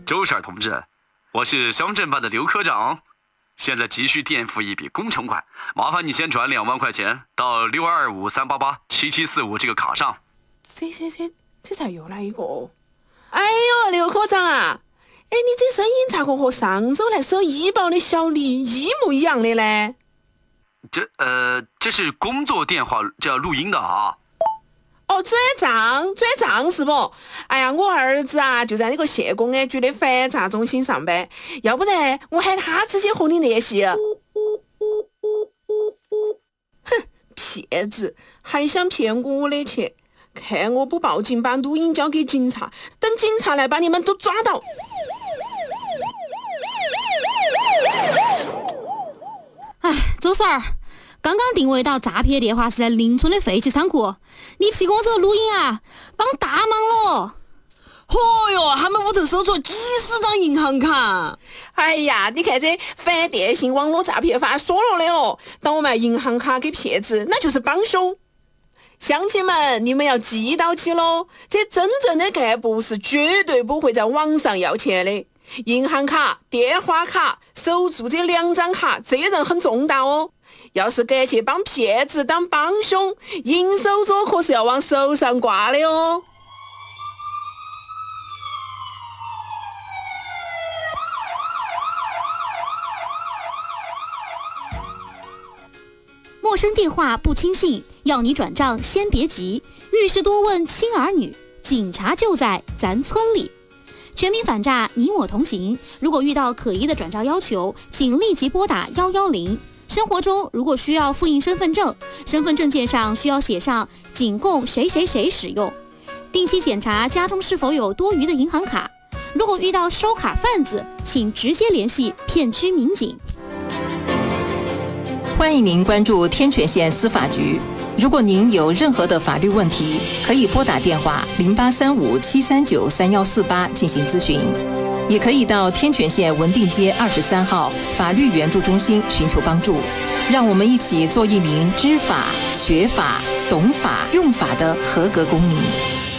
周婶同志，我是乡镇办的刘科长，现在急需垫付一笔工程款，麻烦你先转2万块钱到625388775这个卡上。 这才又来一个。哎呦，刘科长啊，哎，你这声音咋个和上周来收医保的小李一模一样的呢？ 这是工作电话，这要录音的啊。 哦，转账是不？哎呀，我儿子啊就在那个县公安局的反诈中心上班，要不然我喊他直接和你联系。哼，骗子，还想骗我的钱？看我不报警，把录音交给警察，等警察来把你们都抓到。 哎，周婶儿，刚刚定位到诈骗电话是在邻村的废弃仓库，你提供这个录音啊，帮大忙了。 嚯哟，他们屋头搜出几十张银行卡。 哎呀，你看这反电信网络诈骗法说了的了，倒卖银行卡给骗子，那就是帮凶。乡亲们，你们要记到起喽，这真正的干部是绝对不会在网上要钱的。银行卡、电话卡、手住这2张卡，责任很重大哦。要是敢去帮骗子当帮凶，银手镯可是要往手上挂的哦。 陌生电话不轻信，要你转账先别急，遇事多问亲儿女，警察就在咱村里。全民反诈，你我同行。如果遇到可疑的转账要求，请立即拨打110。生活中如果需要复印身份证，身份证件上需要写上仅供谁谁谁使用。定期检查家中是否有多余的银行卡。如果遇到收卡贩子，请直接联系片区民警。 欢迎您关注天泉县司法局。如果您有任何的法律问题，可以拨打电话0835-739-3148进行咨询，也可以到天泉县文定街23号法律援助中心寻求帮助。让我们一起做一名知法、学法、懂法、用法的合格公民。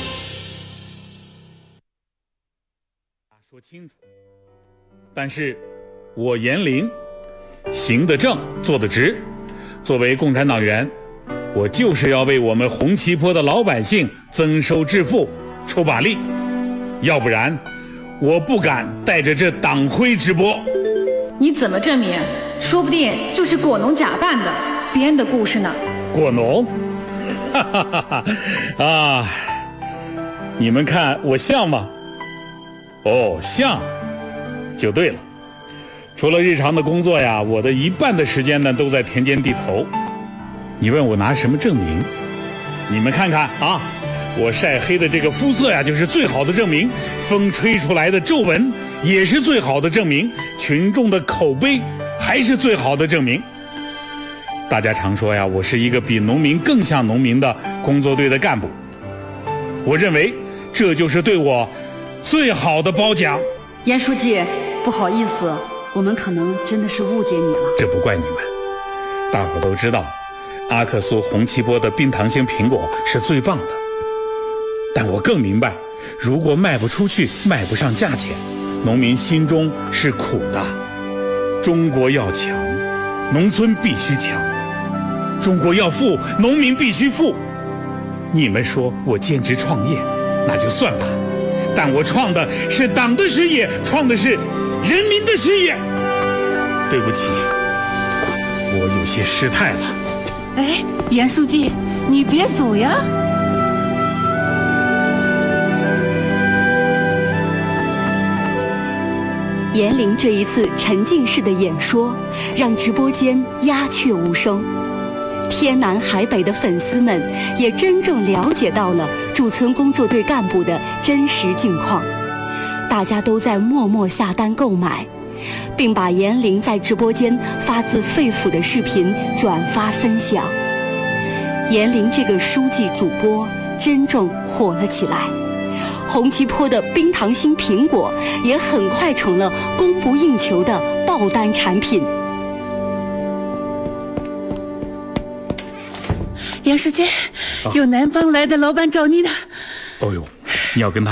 说清楚，但是我严凌行得正，坐得直。作为共产党员，我就是要为我们红旗坡的老百姓增收致富出把力，要不然我不敢带着这党徽直播。 你怎么证明？说不定就是果农假扮的，编的故事呢。 果农？哈哈哈哈！啊，你们看我像吗？哦，像，就对了。除了日常的工作呀，我的1半的时间呢都在田间地头。你问我拿什么证明？你们看看啊，我晒黑的这个肤色呀，就是最好的证明；风吹出来的皱纹也是最好的证明；群众的口碑还是最好的证明。大家常说呀，我是一个比农民更像农民的工作队的干部。我认为这就是对我最好的褒奖。 严书记，不好意思，我们可能真的是误解你了。 这不怪你们，大伙都知道阿克苏红旗坡的冰糖型苹果是最棒的，但我更明白，如果卖不出去，卖不上价钱，农民心中是苦的。中国要强，农村必须强；中国要富，农民必须富。你们说我兼职创业，那就算吧，但我创的是党的事业，创的是人民的事业。对不起，我有些失态了。 哎，严书记，你别走呀！ 严凌这一次沉浸式的演说，让直播间鸦雀无声。天南海北的粉丝们也真正了解到了驻村工作队干部的真实境况，大家都在默默下单购买，并把严凌在直播间发自肺腑的视频转发分享。严凌这个书记主播真正火了起来，红旗坡的冰糖心苹果也很快成了供不应求的爆单产品。 严书记，有南方来的老板找你呢。 哦呦，你要跟他